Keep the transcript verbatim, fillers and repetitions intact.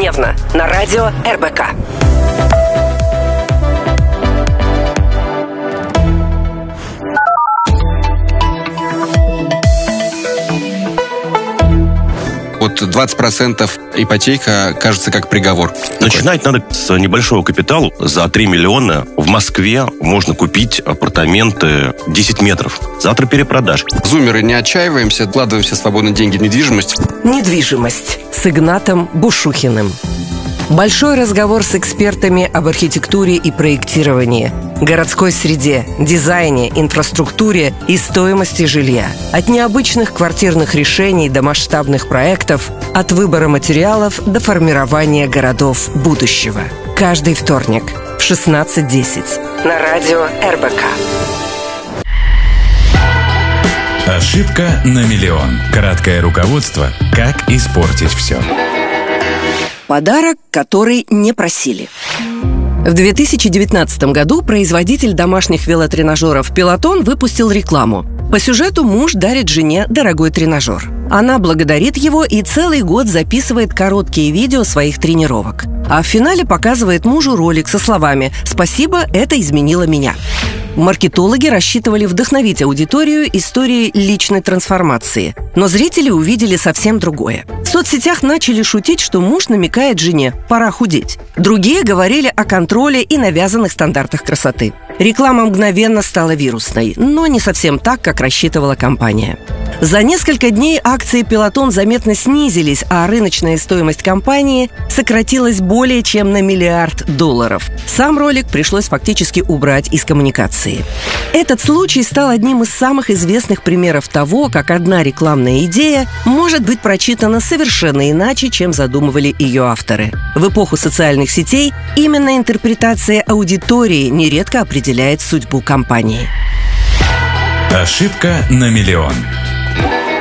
ежедневно на радио эр бэ ка. Вот двадцать процентов ипотека кажется как приговор. Начинать надо с небольшого капитала. За три миллиона в Москве можно купить апартаменты десять метров. Завтра перепродаж. Зумеры, не отчаиваемся, вкладываем все свободные деньги в недвижимость. Недвижимость с Игнатом Бушухиным. Большой разговор с экспертами об архитектуре и проектировании, городской среде, дизайне, инфраструктуре и стоимости жилья. От необычных квартирных решений до масштабных проектов, от выбора материалов до формирования городов будущего. Каждый вторник в шестнадцать десять на радио эр бэ ка. Ошибка на миллион. Краткое руководство «Как испортить все». Подарок, который не просили. В две тысячи девятнадцатом году производитель домашних велотренажеров «Пелотон» выпустил рекламу. По сюжету муж дарит жене дорогой тренажер. Она благодарит его и целый год записывает короткие видео своих тренировок. А в финале показывает мужу ролик со словами «Спасибо, это изменило меня». Маркетологи рассчитывали вдохновить аудиторию историей личной трансформации. Но зрители увидели совсем другое. В соцсетях начали шутить, что муж намекает жене «пора худеть». Другие говорили о контроле и навязанных стандартах красоты. Реклама мгновенно стала вирусной, но не совсем так, как рассчитывала компания. За несколько дней акции «Пелотон» заметно снизились, а рыночная стоимость компании сократилась более чем на миллиард долларов. Сам ролик пришлось фактически убрать из коммуникации. Этот случай стал одним из самых известных примеров того, как одна рекламная идея может быть прочитана совершенно иначе, чем задумывали ее авторы. В эпоху социальных сетей именно интерпретация аудитории нередко определяет судьбу компании. Ошибка на миллион.